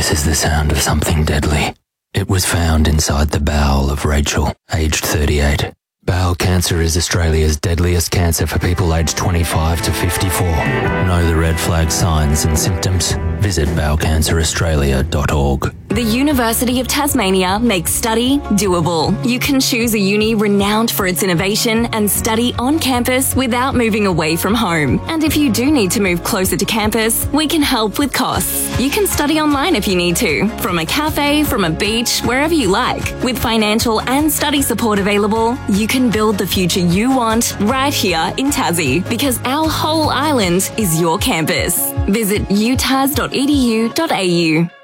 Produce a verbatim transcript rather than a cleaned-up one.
This is the sound of something deadly. It was found inside the bowel of Rachel, aged thirty-eight. Bowel cancer is Australia's deadliest cancer for people aged twenty-five to fifty-four. Know the red flag signs and symptoms? Visit bowel cancer australia dot org. The University of Tasmania makes study doable. You can choose a uni renowned for its innovation and study on campus without moving away from home. And if you do need to move closer to campus, we can help with costs. You can study online if you need to, from a cafe, from a beach, wherever you like. With financial and study support available, you can build the future you want right here in Tassie, because our whole island is your campus. Visit u tas dot e d u dot a u.